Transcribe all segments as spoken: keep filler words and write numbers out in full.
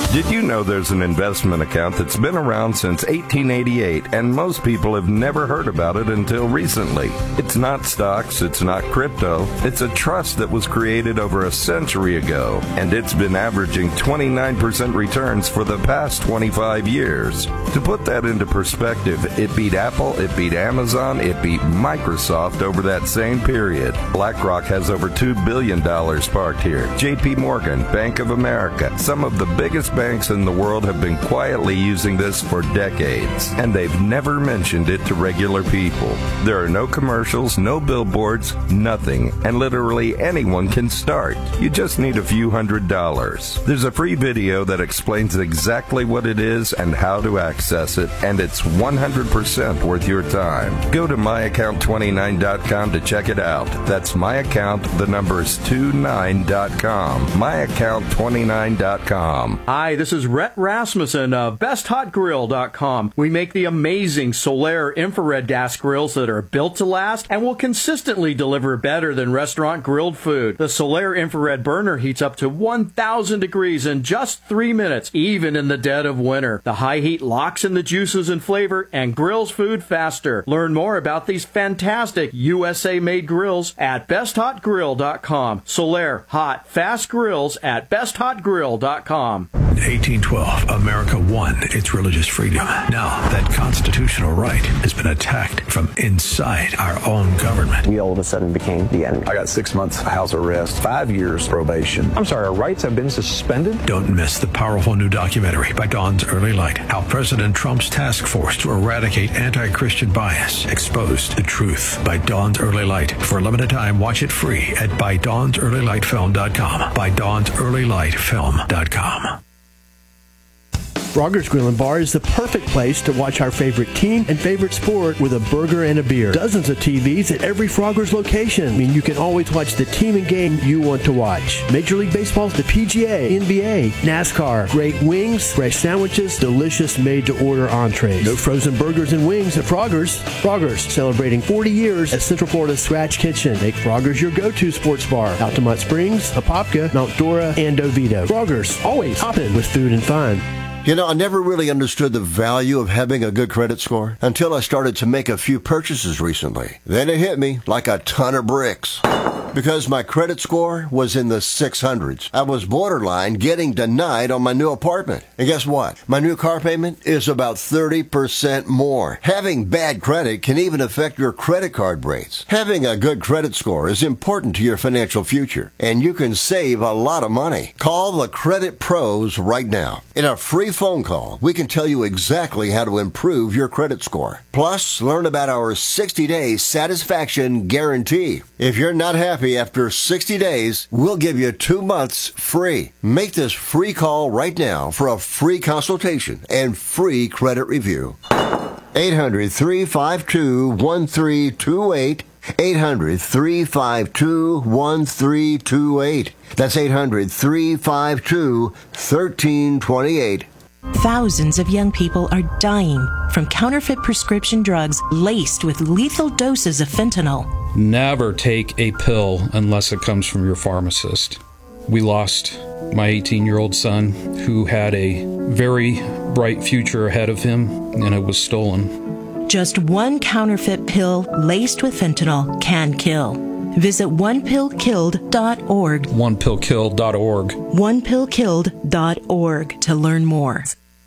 Did you know there's an investment account that's been around since eighteen eighty-eight, and most people have never heard about it until recently? It's not stocks, it's not crypto, it's a trust that was created over a century ago, and it's been averaging twenty-nine percent returns for the past twenty-five years. To put that into perspective, it beat Apple, it beat Amazon, it beat Microsoft over that same period. BlackRock has over two billion dollars parked here. J P Morgan, Bank of America, some of the biggest banks in the world have been quietly using this for decades, and they've never mentioned it to regular people. There are no commercials, no billboards, nothing, and literally anyone can start. You just need a few hundred dollars. There's a free video that explains exactly what it is and how to access it, and it's one hundred percent worth your time. Go to my account twenty-nine dot com to check it out. That's my account, the number is twenty-nine dot com. my account twenty-nine dot com. Hi, this is Rhett Rasmussen of best hot grill dot com. We make the amazing Solaire infrared gas grills that are built to last and will consistently deliver better than restaurant grilled food. The Solaire infrared burner heats up to one thousand degrees in just three minutes, even in the dead of winter. The high heat locks in the juices and flavor and grills food faster. Learn more about these fantastic U S A-made grills at best hot grill dot com. Solaire hot, fast grills at best hot grill dot com. In eighteen twelve, America won its religious freedom. Now, that constitutional right has been attacked from inside our own government. We all of a sudden became the enemy. I got six months house arrest, five years probation. I'm sorry, our rights have been suspended? Don't miss the powerful new documentary by Dawn's Early Light, how President Trump's task force to eradicate anti-Christian bias exposed the truth, by Dawn's Early Light. For a limited time, watch it free at by dawns early light film dot com. by dawns early light film dot com. Frogger's Grill and Bar is the perfect place to watch our favorite team and favorite sport with a burger and a beer. Dozens of T Vs at every Frogger's location. I mean, you can always watch the team and game you want to watch. Major League Baseball's the P G A, N B A, NASCAR, great wings, fresh sandwiches, delicious made-to-order entrees. No frozen burgers and wings at Frogger's. Frogger's, celebrating forty years at Central Florida's Scratch Kitchen. Make Frogger's your go-to sports bar. Altamont Springs, Apopka, Mount Dora, and Oviedo. Frogger's, always hopping with food and fun. You know, I never really understood the value of having a good credit score until I started to make a few purchases recently. Then it hit me like a ton of bricks. Because my credit score was in the six hundreds. I was borderline getting denied on my new apartment. And guess what? My new car payment is about thirty percent more. Having bad credit can even affect your credit card rates. Having a good credit score is important to your financial future, and you can save a lot of money. Call the Credit Pros right now. In a free phone call, we can tell you exactly how to improve your credit score. Plus, learn about our sixty-day satisfaction guarantee. If you're not happy after sixty days, we'll give you two months free. Make this free call right now for a free consultation and free credit review. eight hundred, three five two, one three two eight. eight hundred, three five two, one three two eight. That's eight hundred, three five two, one three two eight. Thousands of young people are dying from counterfeit prescription drugs laced with lethal doses of fentanyl. Never take a pill unless it comes from your pharmacist. We lost my eighteen-year-old son who had a very bright future ahead of him, and it was stolen. Just one counterfeit pill laced with fentanyl can kill. Visit one pill killed dot org. one pill killed dot org. one pill killed dot org to learn more.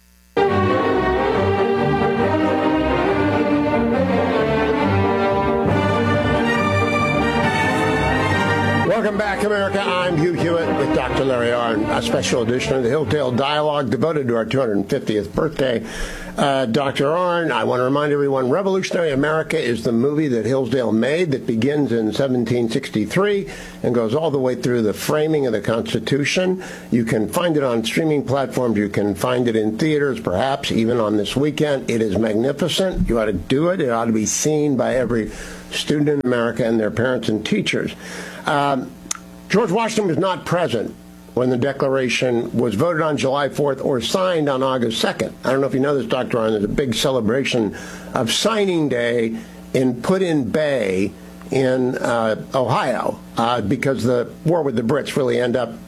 Welcome back, America. I'm Hugh Hewitt with Doctor Larry Arnn, a special edition of the Hillsdale Dialogue devoted to our two hundred fiftieth birthday. Uh, Doctor Arnn, I want to remind everyone, Revolutionary America is the movie that Hillsdale made that begins in seventeen sixty-three and goes all the way through the framing of the Constitution. You can find it on streaming platforms. You can find it in theaters, perhaps even on this weekend. It is magnificent. You ought to do it. It ought to be seen by every student in America and their parents and teachers. Um, George Washington was not present when the Declaration was voted on July fourth or signed on August second. I don't know if you know this, Doctor Arnn, there's a big celebration of signing day in Put-in Bay in uh, Ohio uh, because the war with the Brits really ended up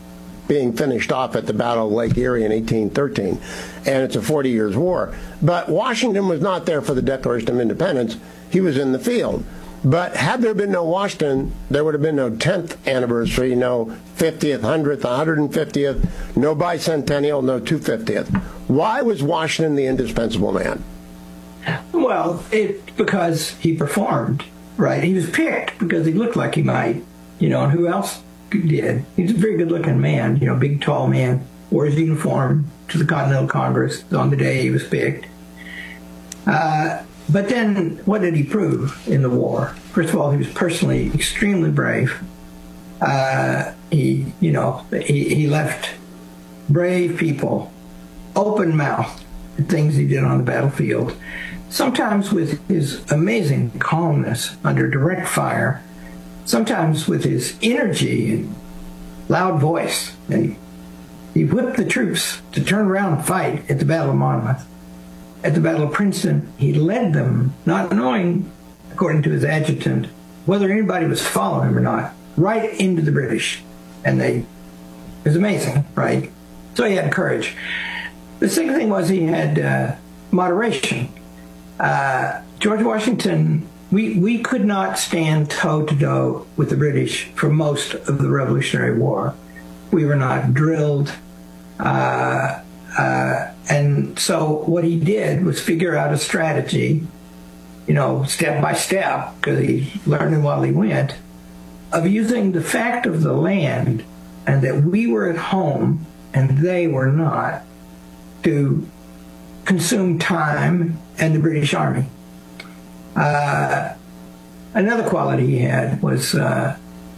being finished off at the Battle of Lake Erie in eighteen thirteen, and it's a forty years war. But Washington was not there for the Declaration of Independence. He was in the field. But had there been no Washington, there would have been no tenth anniversary, no fiftieth, one hundredth, one hundred fiftieth, no bicentennial, no two hundred fiftieth. Why was Washington the indispensable man? Well, it's because he performed, right? He was picked because he looked like he might, you know, and who else did? He's a very good-looking man, you know, big, tall man, wore his uniform to the Continental Congress on the day he was picked. Uh, but then what did he prove in the war? First of all, he was personally extremely brave. Uh, he, you know, he, he left brave people open-mouthed at things he did on the battlefield, sometimes with his amazing calmness under direct fire, sometimes with his energy and loud voice. And he whipped the troops to turn around and fight at the Battle of Monmouth. At the Battle of Princeton, he led them, not knowing, according to his adjutant, whether anybody was following him or not, right into the British. And they, it was amazing, right? So he had courage. The second thing was he had uh, moderation. Uh, George Washington, we, we could not stand toe-to-toe with the British for most of the Revolutionary War. We were not drilled. Uh, uh, and so what he did was figure out a strategy, you know, step by step, because he learned it while he went, of using the fact of the land and that we were at home and they were not, to consume time and the British Army. Uh, another quality he had was, uh,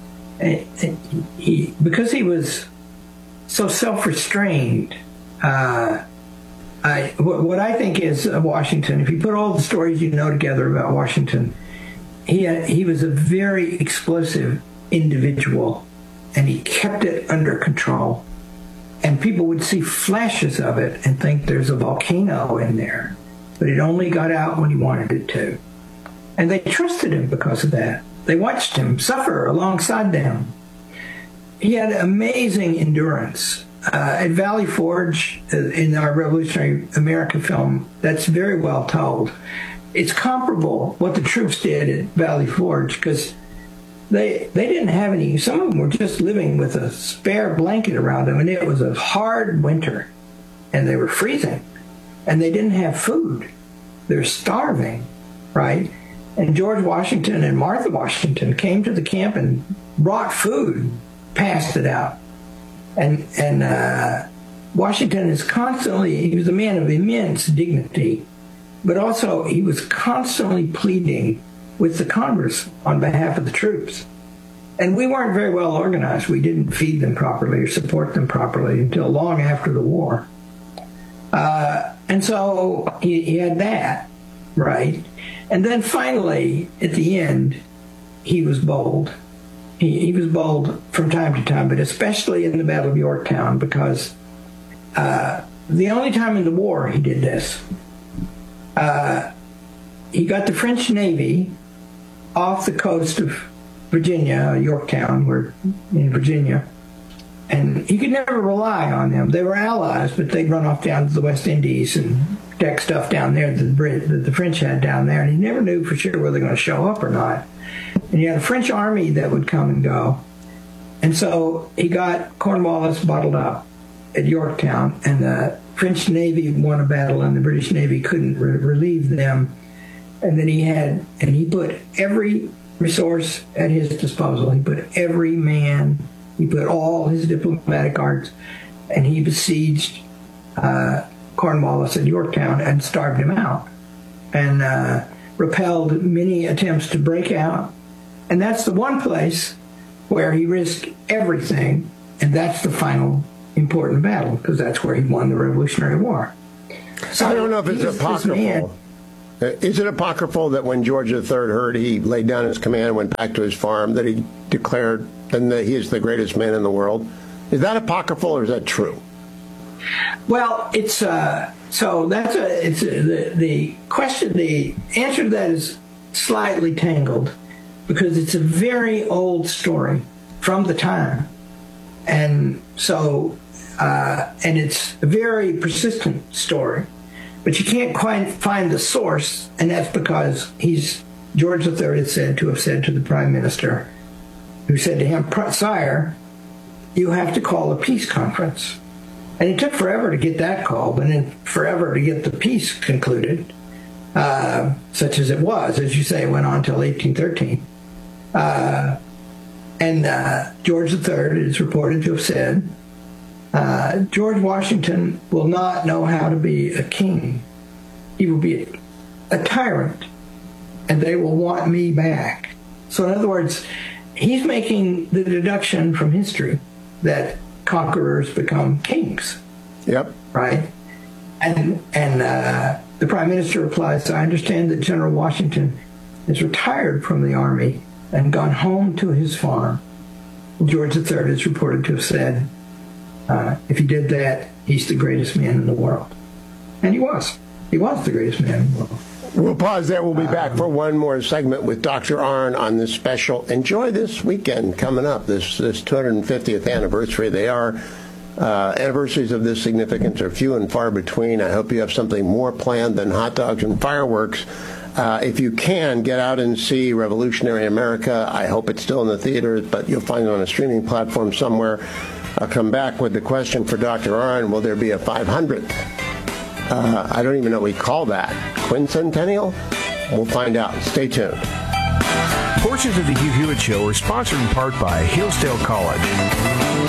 he, because he was so self-restrained, uh, I, what I think is of Washington, if you put all the stories you know together about Washington, he, had, he was a very explosive individual, and he kept it under control. And people would see flashes of it and think there's a volcano in there. But it only got out when he wanted it to. And they trusted him because of that. They watched him suffer alongside them. He had amazing endurance. Uh, at Valley Forge, uh, in our Revolutionary America film, that's very well told. It's comparable what the troops did at Valley Forge, because They they didn't have any, some of them were just living with a spare blanket around them, and it was a hard winter, and they were freezing, and they didn't have food. They were starving, right? And George Washington and Martha Washington came to the camp and brought food, passed it out. And, and uh, Washington is constantly, he was a man of immense dignity, but also he was constantly pleading with the Congress on behalf of the troops. And we weren't very well organized. We didn't feed them properly or support them properly until long after the war. Uh, and so he, he had that, right? And then finally, at the end, he was bold. He, he was bold from time to time, but especially in the Battle of Yorktown, because uh, the only time in the war he did this, uh, he got the French Navy off the coast of Virginia, Yorktown, we're in Virginia, and he could never rely on them. They were allies, but they'd run off down to the West Indies and protect stuff down there that the, Brit, that the French had down there, and he never knew for sure whether they were going to show up or not. And you had a French army that would come and go. And so he got Cornwallis bottled up at Yorktown, and the French Navy won a battle, and the British Navy couldn't re- relieve them. And then he had, and he put every resource at his disposal. He put every man, he put all his diplomatic arts, and he besieged uh, Cornwallis at Yorktown and starved him out, and uh, repelled many attempts to break out. And that's the one place where he risked everything, and that's the final important battle, because that's where he won the Revolutionary War. So I don't know if it's apocryphal. Is it apocryphal that when George the Third heard he laid down his command and went back to his farm, that he declared then that he is the greatest man in the world? Is that apocryphal or is that true? Well, it's uh, so that's a it's a, the the question. The answer to that is slightly tangled, because it's a very old story from the time, and So, uh, and it's a very persistent story, but you can't quite find the source, and that's because he's George the Third is said to have said to the prime minister, who said to him, "Sire, you have to call a peace conference." And it took forever to get that called, and then forever to get the peace concluded, uh, such as it was. As you say, it went on until eighteen thirteen. Uh, and uh, George the Third is reported to have said, uh, George Washington will not know how to be a king. He will be a, a tyrant, and they will want me back. So in other words, he's making the deduction from history that conquerors become kings. Yep. Right? And and uh, the prime minister replies, I understand that General Washington is retired from the army and gone home to his farm. George the Third is reported to have said, uh, if he did that, he's the greatest man in the world. And he was. He was the greatest man in the world. We'll pause there. We'll be back for one more segment with Doctor Arnn on this special. Enjoy this weekend coming up, this this two hundred fiftieth anniversary. They are uh, anniversaries of this significance are few and far between. I hope you have something more planned than hot dogs and fireworks. Uh, if you can, get out and see Revolutionary America. I hope it's still in the theaters, but you'll find it on a streaming platform somewhere. I'll come back with the question for Doctor Arnn. Will there be a five hundredth? Uh, I don't even know what we call that. Quincentennial? We'll find out. Stay tuned. Portions of the Hugh Hewitt Show are sponsored in part by Hillsdale College.